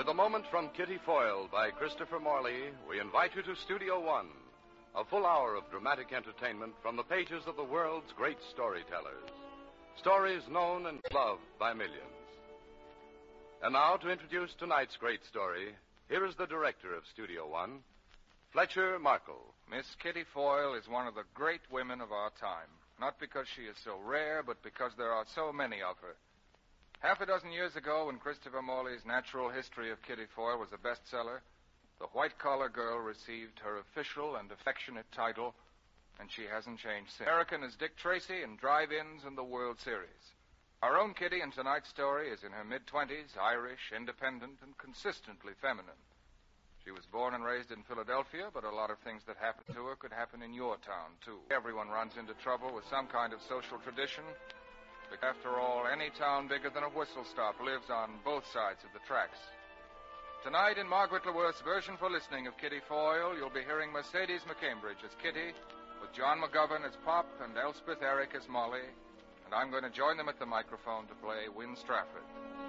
With a moment from Kitty Foyle by Christopher Morley, we invite you to Studio One, a full hour of dramatic entertainment from the pages of the world's great storytellers. Stories known and loved by millions. And now, to introduce tonight's great story, here is the director of Studio One, Fletcher Markle. Miss Kitty Foyle is one of the great women of our time. Not because she is so rare, but because there are so many of her. Half a dozen years ago, when Christopher Morley's Natural History of Kitty Foyle was a bestseller, the white-collar girl received her official and affectionate title, and she hasn't changed since. American as Dick Tracy in drive-ins and the World Series. Our own Kitty in tonight's story is in her mid-20s, Irish, independent, and consistently feminine. She was born and raised in Philadelphia, but a lot of things that happened to her could happen in your town, too. Everyone runs into trouble with some kind of social tradition. After all, any town bigger than a whistle stop lives on both sides of the tracks. Tonight, in Margaret LeWorth's version for listening of Kitty Foyle, you'll be hearing Mercedes McCambridge as Kitty, with John McGovern as Pop and Elspeth Eric as Molly, and I'm going to join them at the microphone to play Win Strafford.